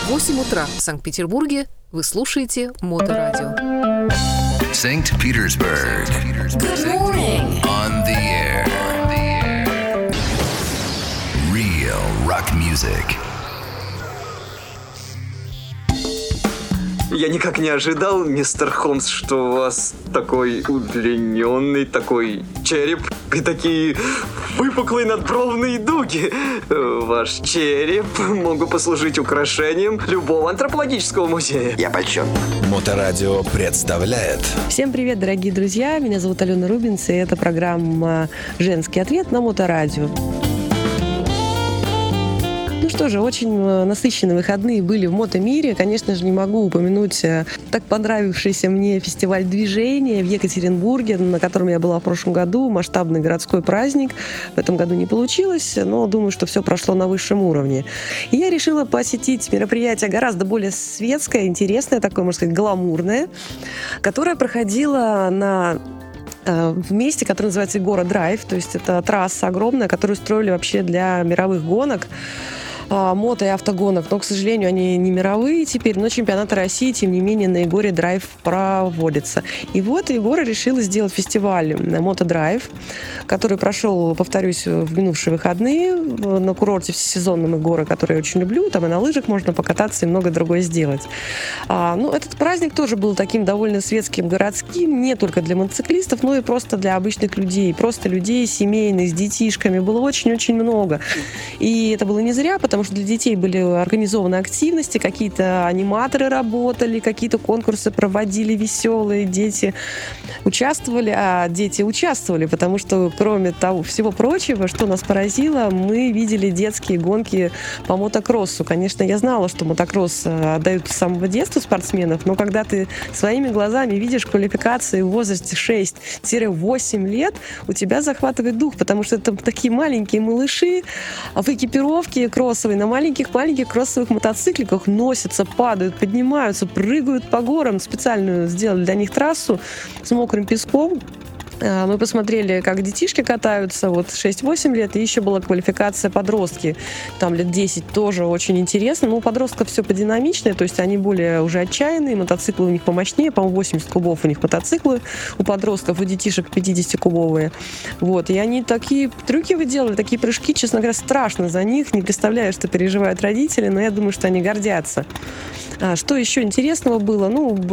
8 утра в Санкт-Петербурге. Вы слушаете Моторадио. St. Petersburg. Good morning. On the air. Real rock music. Я никак не ожидал, мистер Холмс, что у вас такой удлиненный, такой череп и такие выпуклые надбровные дуги. Ваш череп мог бы послужить украшением любого антропологического музея. Я польщен. Моторадио представляет. Всем привет, дорогие друзья! Меня зовут Алена Рубинс, и это программа «Женский ответ» на Моторадио. Ну что же, очень насыщенные выходные были в мотомире. Конечно же, не могу упомянуть так понравившийся мне фестиваль движения в Екатеринбурге, на котором я была в прошлом году. Масштабный городской праздник. В этом году не получилось, но думаю, что все прошло на высшем уровне. И я решила посетить мероприятие гораздо более светское, интересное, такое, можно сказать, гламурное, которое проходило в месте, которое называется Егора Драйв. То есть это трасса огромная, которую строили вообще для мировых гонок, мото- и автогонок, но, к сожалению, они не мировые теперь, но чемпионаты России, тем не менее, на Егоре Драйв проводится. И вот Егора решила сделать фестиваль Мото-Драйв, который прошел, повторюсь, в минувшие выходные на курорте всесезонном Егора, который я очень люблю, там и на лыжах можно покататься, и многое другое сделать. Этот праздник тоже был таким довольно светским, городским, не только для мотоциклистов, но и просто для обычных людей, просто людей семейных, с детишками, было очень-очень много. И это было не зря, потому что для детей были организованы активности, какие-то аниматоры работали, какие-то конкурсы проводили веселые, дети участвовали, потому что, кроме того всего прочего, что нас поразило, мы видели детские гонки по мотокроссу. Конечно, я знала, что мотокросс отдают с самого детства спортсменов, но когда ты своими глазами видишь квалификации в возрасте 6-8 лет, у тебя захватывает дух, потому что это такие маленькие малыши в экипировке кроссовой, на маленьких-маленьких кроссовых мотоцикликах носятся, падают, поднимаются, прыгают по горам. Специальную сделали для них трассу с мокрым песком. Мы посмотрели, как детишки катаются, 6-8 лет, и еще была квалификация подростки, там лет 10, тоже очень интересно. Но у подростков все подинамичнее, то есть они более уже отчаянные, мотоциклы у них помощнее, по-моему, 80 кубов у них мотоциклы, у подростков, у детишек 50-кубовые. И они такие трюки выделывали, такие прыжки, честно говоря, страшно за них, не представляю, что переживают родители, но я думаю, что они гордятся. Что еще интересного было?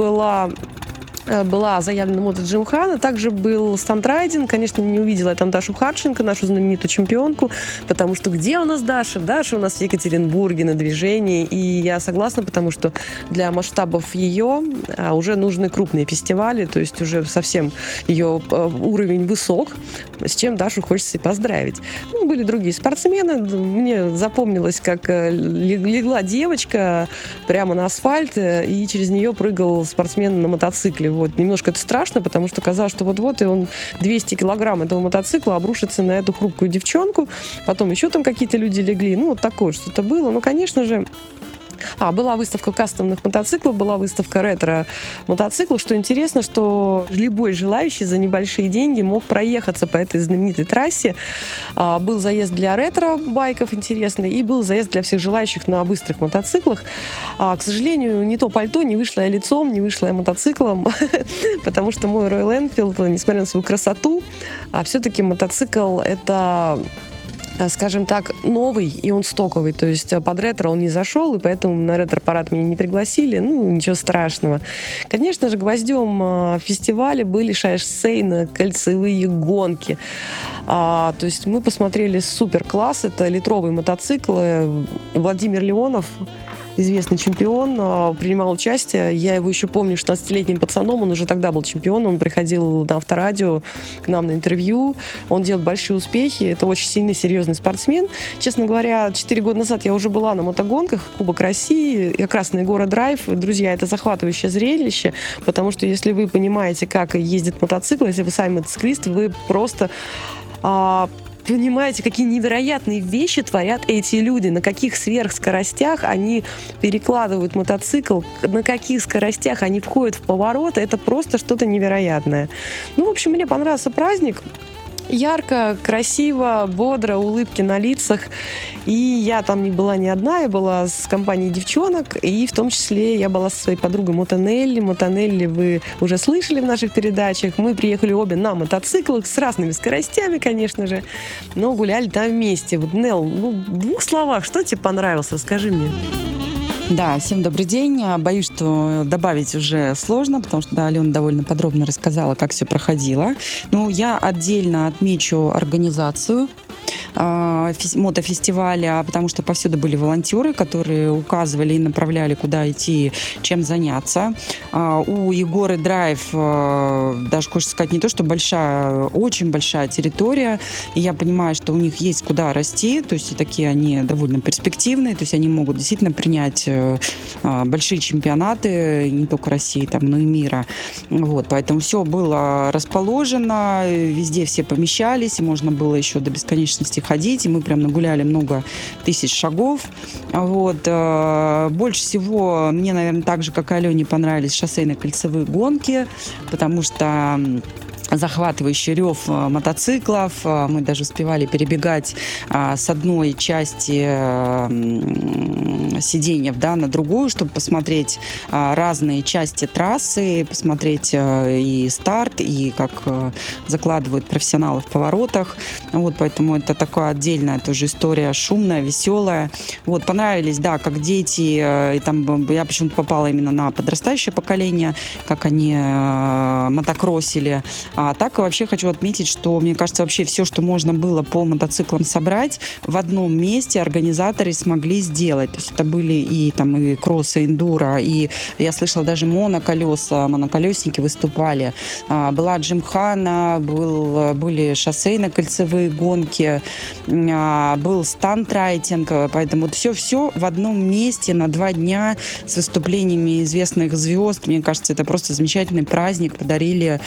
Была заявлена мото-джимхана, также был стандрайдинг. Конечно, не увидела я там Дашу Харченко, нашу знаменитую чемпионку, потому что где у нас Даша? Даша у нас в Екатеринбурге на движении, и я согласна, потому что для масштабов ее уже нужны крупные фестивали, то есть уже совсем ее уровень высок, с чем Дашу хочется и поздравить. Были другие спортсмены, мне запомнилось, как легла девочка прямо на асфальт, и через нее прыгал спортсмен на мотоцикле. Немножко это страшно, потому что казалось, что вот-вот, и он 200 килограмм этого мотоцикла обрушится на эту хрупкую девчонку. Потом еще там какие-то люди легли. Такое что-то было. Конечно же, была выставка кастомных мотоциклов, была выставка ретро-мотоциклов. Что интересно, что любой желающий за небольшие деньги мог проехаться по этой знаменитой трассе. Был заезд для ретро-байков интересный, и был заезд для всех желающих на быстрых мотоциклах. К сожалению, не то пальто, не вышла я лицом, не вышла я мотоциклом, потому что мой Royal Enfield, несмотря на свою красоту, все-таки мотоцикл — это, скажем так, новый, и он стоковый. То есть под ретро он не зашел, и поэтому на ретро-парад меня не пригласили. Ничего страшного. Конечно же, гвоздем фестиваля были шоссейно-кольцевые гонки. То есть мы посмотрели супер-класс. Это литровые мотоциклы. Владимир Леонов, известный чемпион, принимал участие. Я его еще помню 16-летним пацаном, он уже тогда был чемпионом, он приходил на Авторадио к нам на интервью, он делал большие успехи, это очень сильный, серьезный спортсмен. Честно говоря, 4 года назад я уже была на мотогонках, Кубок России, как раз на Егора Драйв. Друзья, это захватывающее зрелище, потому что если вы понимаете, как ездит мотоцикл, если вы сами мотоциклист, вы просто понимаете, какие невероятные вещи творят эти люди, на каких сверхскоростях они перекладывают мотоцикл, на каких скоростях они входят в повороты. Это просто что-то невероятное. В общем, мне понравился праздник. Ярко, красиво, бодро, улыбки на лицах. И я там не была не одна, я была с компанией девчонок, и в том числе я была со своей подругой Мотонелли. Мотонелли вы уже слышали в наших передачах. Мы приехали обе на мотоциклах с разными скоростями, конечно же, но гуляли там вместе. Вот, Нелл, в 2 словах, что тебе понравилось? Расскажи мне. Да, всем добрый день. Боюсь, что добавить уже сложно, потому что Алена довольно подробно рассказала, как все проходило. Но я отдельно отмечу организацию мотофестиваля, потому что повсюду были волонтеры, которые указывали и направляли, куда идти, чем заняться. У Егоры Драйв, даже хочется сказать, не то, что большая, очень большая территория, и я понимаю, что у них есть куда расти, то есть такие они довольно перспективные, то есть они могут действительно принять большие чемпионаты, не только России, там, но и мира. Вот, поэтому все было расположено, везде все помещались, и можно было еще до бесконечности ходить, и мы прям нагуляли много тысяч шагов. Вот. Больше всего мне, наверное, так же, как и Алене, понравились шоссейные кольцевые гонки, потому что захватывающий рев мотоциклов. Мы даже успевали перебегать с одной части сиденьев, да, на другую, чтобы посмотреть разные части трассы, посмотреть и старт, и как закладывают профессионалы в поворотах. Вот, поэтому это такая отдельная тоже история, шумная, веселая. Вот, понравились, да, как дети, и там я почему-то попала именно на подрастающее поколение, как они мотокроссили. А так вообще хочу отметить, что, мне кажется, вообще все, что можно было по мотоциклам собрать, в одном месте организаторы смогли сделать. То есть это были и там и кроссы, эндуро, и я слышала даже моноколеса, моноколесники выступали. Была джимхана, были шоссейно-кольцевые гонки, был стандрайтинг, поэтому вот все в одном месте на 2 дня с выступлениями известных звезд. Мне кажется, это просто замечательный праздник. Подарили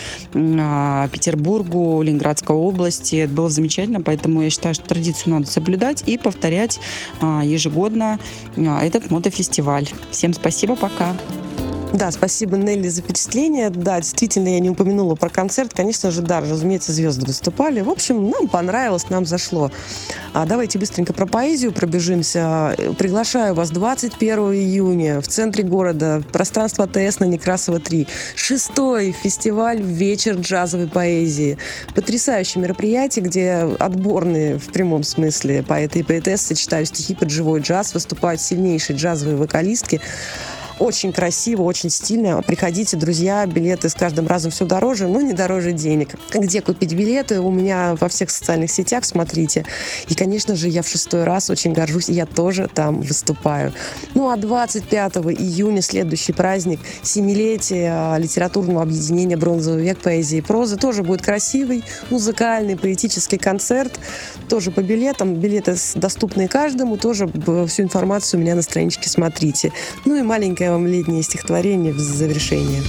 Петербургу, Ленинградской области. Это было замечательно, поэтому я считаю, что традицию надо соблюдать и повторять ежегодно этот мотофестиваль. Всем спасибо, пока. Да, спасибо, Нелли, за впечатление. Да, действительно, я не упомянула про концерт. Конечно же, да, разумеется, звезды выступали. В общем, нам понравилось, нам зашло. Давайте быстренько про поэзию пробежимся. Приглашаю вас 21 июня в центре города, пространство АТС на Некрасова 3. 6-й фестиваль «Вечер джазовой поэзии». Потрясающее мероприятие, где отборные, в прямом смысле, поэты и поэтессы читают стихи под живой джаз, выступают сильнейшие джазовые вокалистки. Очень красиво, очень стильно. Приходите, друзья, билеты с каждым разом все дороже, но не дороже денег. Где купить билеты? У меня во всех социальных сетях, смотрите. И, конечно же, я в 6-й раз очень горжусь, я тоже там выступаю. Ну, а 25 июня следующий праздник, 7-летие литературного объединения «Бронзовый век поэзии и прозы». Тоже будет красивый, музыкальный, поэтический концерт. Тоже по билетам. Билеты доступны каждому. Тоже всю информацию у меня на страничке смотрите. Ну и маленькая вам летнее стихотворение в завершение.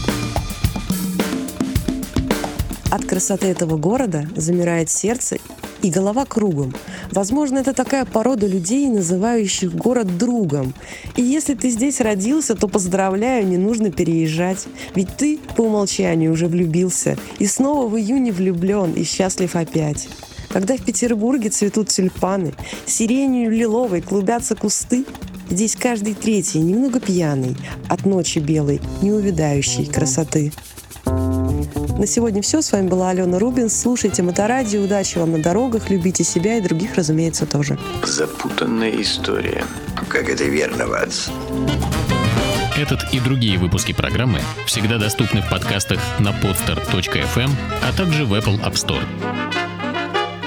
От красоты этого города замирает сердце и голова кругом. Возможно, это такая порода людей, называющих город другом. И если ты здесь родился, то поздравляю, не нужно переезжать. Ведь ты по умолчанию уже влюбился. И снова в июне влюблен и счастлив опять. Когда в Петербурге цветут тюльпаны, сиренью лиловой клубятся кусты, здесь каждый третий немного пьяный от ночи белой, неувядающей красоты. На сегодня все. С вами была Алена Рубинс. Слушайте Моторадио. Удачи вам на дорогах. Любите себя и других, разумеется, тоже. Запутанная история. Как это верно, Ватс? Этот и другие выпуски программы всегда доступны в подкастах на podster.fm, а также в Apple App Store.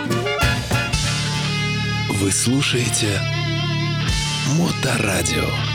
Вы слушаете Моторадио.